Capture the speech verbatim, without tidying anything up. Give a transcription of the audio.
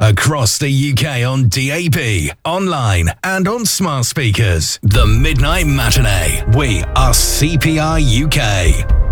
across the U K on D A B, online and on smart speakers. The Midnight Matinee. We are C P R U K.